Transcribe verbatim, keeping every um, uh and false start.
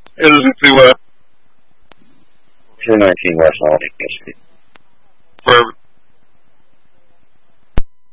It was to uh, two nineteen West Holiday Street.